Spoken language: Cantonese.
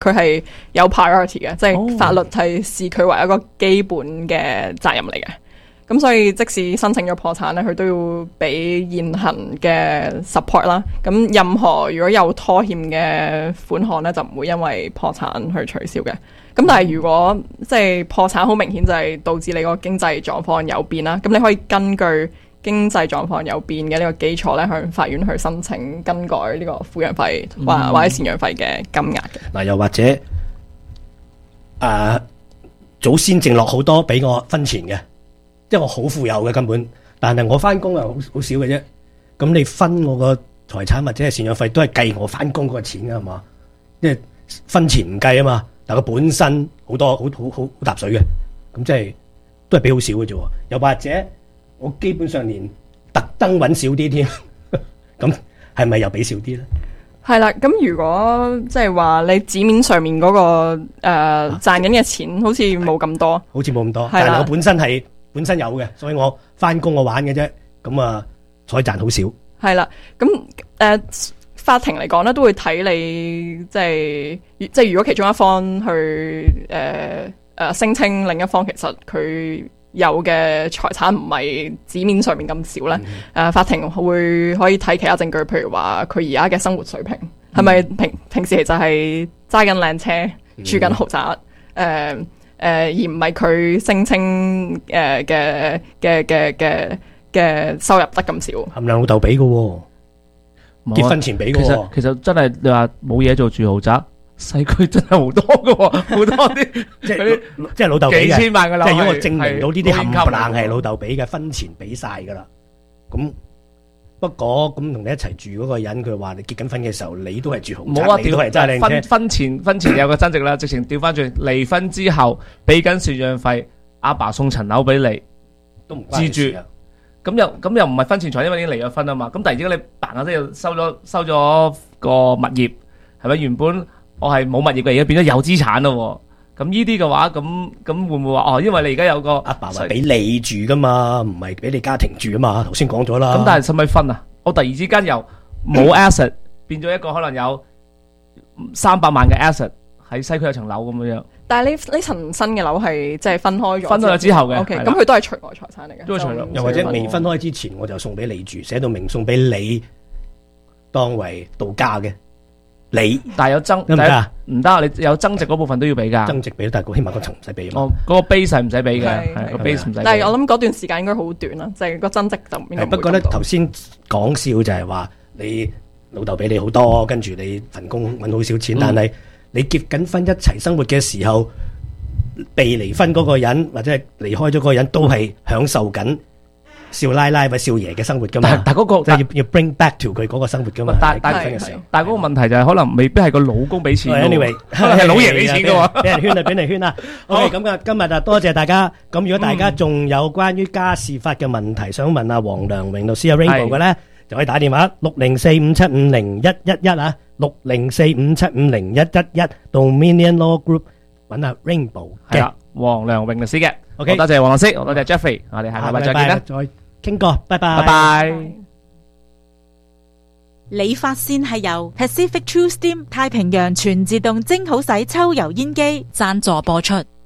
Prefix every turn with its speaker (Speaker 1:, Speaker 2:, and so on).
Speaker 1: 佢係有 priority 嘅，即係法律係視佢為一個基本嘅責任嚟嘅。咁所以即使申請咗破產咧，佢都要俾現行嘅 support 啦。咁任何如果有拖欠嘅款項咧，就唔會因為破產去取消嘅。咁但係如果即係破產好明顯就係導致你個經濟狀況有變啦，咁你可以根據經濟狀況有變嘅呢個基礎咧，向法院去申請更改呢個撫養費或者贍養費嘅金額嘅。
Speaker 2: 嗱，又或者祖先剩落好多俾我分錢嘅。即係我好富有嘅根本，但係我翻工又好少嘅啫。咁你分我個財產或者係贍養費都係計我翻工嗰個錢㗎係嘛？即係分錢唔計啊嘛。但係佢本身好多好搭水嘅，咁即係都係俾好少嘅啫。又或者我基本上連特登揾少啲添，咁係咪又俾少啲咧？
Speaker 1: 係啦，咁如果即係話你紙面上面嗰個賺緊嘅錢好似冇咁多，
Speaker 2: 好似冇咁多，但係我本身有嘅，所以我翻工我玩嘅啫，咁啊彩賺好少。係
Speaker 1: 啦，咁法庭嚟講咧都會睇你即係如果其中一方去聲稱另一方其實佢有嘅財產唔係紙面上面咁少咧，法庭可以睇其他證據，譬如話佢而家嘅生活水平係咪平時其實係揸緊靚車、住緊豪宅，而唔係佢聲稱嘅收入得咁少，
Speaker 2: 冚唪唥老豆俾嘅，結婚前俾嘅。
Speaker 3: 其實真係你話冇嘢做住豪宅，西區真係好多嘅，好多啲
Speaker 2: 即係老豆俾嘅，
Speaker 3: 幾千萬嘅樓。
Speaker 2: 即係如果我證明到呢啲冚唪唥係老豆俾嘅，婚前俾晒噶啦。咁不過咁同你一齊住嗰個人，佢話你結緊婚嘅時候，你都係住豪宅，
Speaker 3: 冇啊，
Speaker 2: 你都係揸靚車。
Speaker 3: 婚前有個增值啦，直情調翻轉，離婚之後俾緊贍養費，阿爸送層樓俾你，
Speaker 2: 都唔關事啊。
Speaker 3: 咁又唔係婚前財，因為已經離咗婚啊嘛。咁但係而家你嘭下聲又收咗個物業，係咪？原本我係冇物業嘅，而家變咗有資產咯。咁呢啲嘅話，咁會唔會話因為你而家有個
Speaker 2: 阿爸話俾你住噶嘛，唔係俾你家庭住啊嘛。頭先講咗啦。
Speaker 3: 咁但係使咪分啊？我突然之間由冇 asset 變咗一個可能有300萬嘅 asset 喺西區有層樓咁樣。
Speaker 1: 但係呢層新嘅樓係即係分開
Speaker 3: 咗之後嘅。
Speaker 1: OK，咁佢都係除外財產嚟嘅。
Speaker 3: 都係除外。
Speaker 2: 又或者未分開之前，我就送俾你住，寫到明送俾你當為度假嘅。
Speaker 3: 但係有增唔得，你有增值嗰部分都要俾噶。
Speaker 2: 增值俾，但係起碼嗰層唔使俾。
Speaker 3: 嗰個 base 係唔使俾嘅，係個 base 唔使。
Speaker 1: 但係我諗嗰段時間應該好短啦，就係個增值就唔應該。
Speaker 2: 不過咧，頭先講笑就係話你老豆俾你好多，跟住你份工搵好少錢，但係你結緊婚一齊生活嘅時候，被離婚嗰個人或者係離開咗嗰個人都係享受緊少奶奶或者少爺嘅生活噶嘛，
Speaker 3: 但嗰個
Speaker 2: 即係要 bring back to 佢嗰個生活噶嘛。
Speaker 3: 但係嗰個問題就係可能未必係個老公俾錢
Speaker 2: ，anyway
Speaker 3: 係老爺俾錢噶喎，
Speaker 2: 俾人圈啊，俾人圈啊。OK，咁今日多謝大家。咁如果大家仲有關於家事法嘅問題想問阿黃良榮律師阿 Rainbow 嘅咧，就可以打電話60457501111啊，60457501111 Dominion Law Group 揾阿 Rainbow 嘅
Speaker 3: 黃良榮律師嘅。
Speaker 2: OK，
Speaker 3: 多謝黃律師，多謝 Jeffrey， 我哋下個禮拜再見啦，
Speaker 2: 再傾過，拜拜，
Speaker 3: 拜拜。
Speaker 4: 理髮線係由 Pacific True Steam 太平洋全自動蒸好洗抽油煙機贊助播出。